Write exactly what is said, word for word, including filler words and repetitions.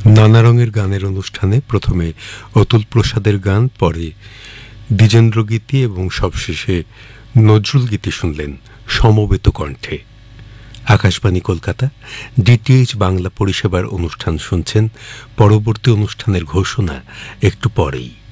নানা রঙের গানের অনুষ্ঠানে প্রথমে অতুল প্রসাদের গান, পরে দ্বিজেন্দ্র গীতি এবং সবশেষে নজরুল গীতি শুনলেন সমবেত কণ্ঠে। আকাশবাণী কলকাতা ডিটিএইচ বাংলা পরিষেবার অনুষ্ঠান শুনছেন। পরবর্তী অনুষ্ঠানের ঘোষণা একটু পরেই।